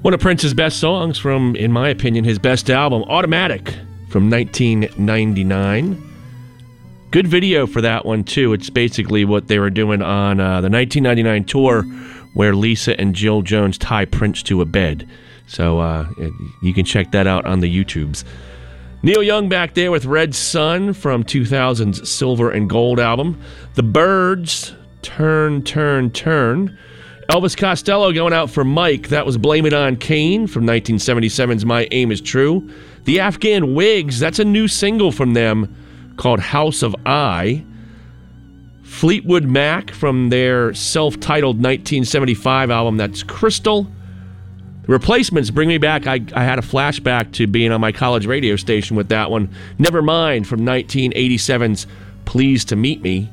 One of Prince's best songs from, in my opinion, his best album, Automatic, from 1999. Good video for that one, too. It's basically what they were doing on the 1999 tour where Lisa and Jill Jones tie Prince to a bed. So you can check that out on the YouTubes. Neil Young back there with Red Sun from 2000's Silver and Gold album. The Byrds, Turn, Turn, Turn. Elvis Costello going out for Mike. That was Blame It On Kane from 1977's My Aim Is True. The Afghan Wigs, that's a new single from them called House of I. Fleetwood Mac from their self-titled 1975 album, that's Crystal. The Replacements bring me back. I had a flashback to being on my college radio station with that one. Nevermind from 1987's Pleased to Meet Me.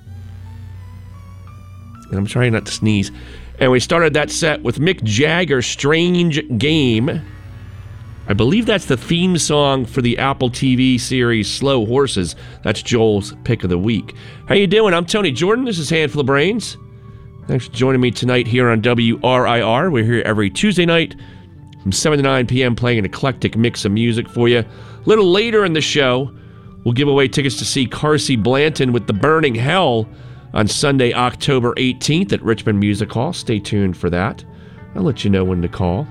And I'm trying not to sneeze. And we started that set with Mick Jagger's Strange Game. I believe that's the theme song for the Apple TV series Slow Horses. That's Joel's pick of the week. How you doing? I'm Tony Jordan. This is Handful of Brains. Thanks for joining me tonight here on WRIR. We're here every Tuesday night from 7 to 9 p.m. playing an eclectic mix of music for you. A little later in the show, we'll give away tickets to see Carsey Blanton with The Burning Hell on Sunday, October 18th at Richmond Music Hall. Stay tuned for that. I'll let you know when to call.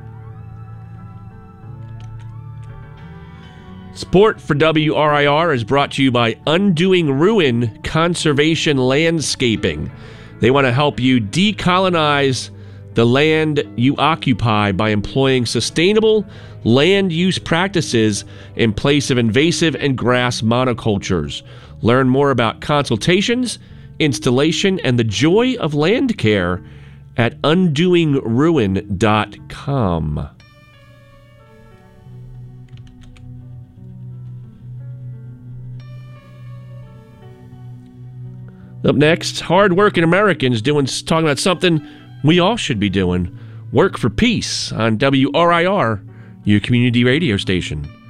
Support for WRIR is brought to you by Undoing Ruin Conservation Landscaping. They want to help you decolonize the land you occupy by employing sustainable land use practices in place of invasive and grass monocultures. Learn more about consultations, installation, and the joy of land care at undoingruin.com. Up next, hard-working Americans talking about something we all should be doing. Work for Peace on WRIR, your community radio station.